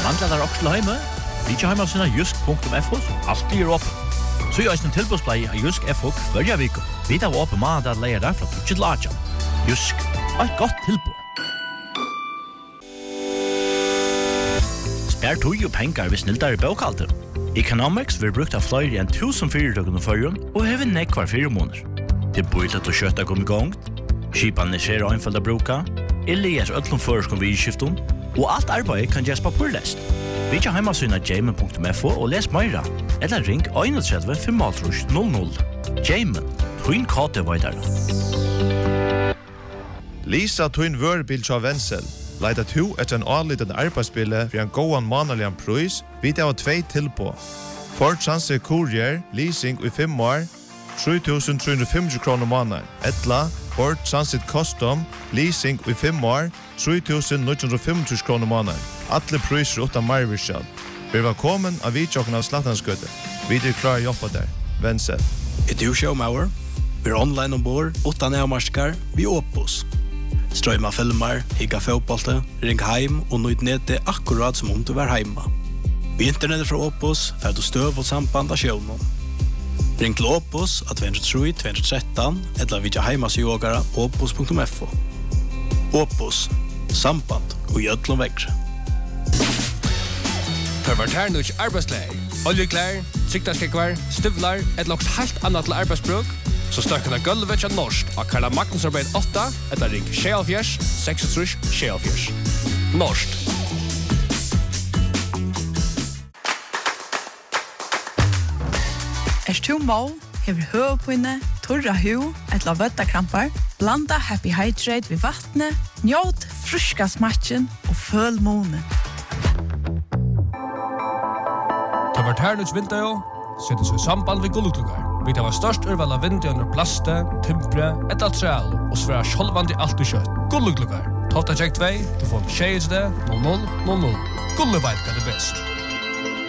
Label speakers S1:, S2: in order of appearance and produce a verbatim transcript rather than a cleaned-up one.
S1: Manglar der også til heime? Vi ikke heima sinna jusk punktum f o, alt blir opp. Så gjør en tilbudsplei av Jusk F O hver vik. Vi tar opp mann at leier der fra tutsi til atjan. Jusk, et godt tilbud. Spær tog og pengar hvis snildar i bøkalter. Economics vil brukt av flere enn tusen fyrirtøkken og førjen, og hever nekvar fire måneder. Det bor til å kjøtta kom i gang, skipan er skjer og einfald å bruka, Elias øtlom føreskom vi i skifton, og alt arbeid kan gjøres papurlest. Vi ikke heima syna jamen punktum f o og les meira, eller ring einogtredve fem null null. Jamen, Twin Kate Vaidar.
S2: Lisa Twin Vørbil Tja Wenzel. Leida to etter en anlitende arbeidsbille for en gåan manalian pris, vi tar tvei tilbå. Ford Transit Courier, leasing i fem år, tre tusen tre hundre og femti kroner måneder. Etla, Ford Transit Custom, leasing i fem år, tre tusen ni hundre og femti kroner måneder. Alle priser utan marvirskjall. Vi var velkommen av vidtjokken av Slattanskøtte. Vi er klar å jobbe der. Wenzel.
S3: Er du showmauer? Vi er online ombord, utan nærmarskar, vi er Opus. Strøyma filmer, higga fotbollte, ring heim og nøyd nede akkurat som om du var heima. Vi internettet fra Opus får du støv og samband av sjøvnen. Ring til Opus av to tre tre to tre tre eller vidja heimasjågara opus punktum f o. Opus, samband og gjødlom vekkre.
S4: Perverternus arbeidsleir, oljeklær, siktarskekvar, støvlar, et loks helt annet til arbeidsbruk, så støkken av gulvet til norsk av Karla Magnus arbeid åtta, eller ring sjealfjers, seksogtrys, sjealfjers. Norsk.
S5: Er du må, hever høvpinne, torra hu, etla vøttakrampar, blanda Happy Hydrate ved vattnet, njåt fruska smatchen og føl månen.
S4: Perverternus vinter setter seg i samband ved gulluklugar. Vi tar størst urval av vinter under plaste, timpre, et altreal, og sværa sjolvandi alt du kjøtt. Gulluklugar. Tofta tjekk tvei, du får tjej det, null null null null. Gulleveit kan det best.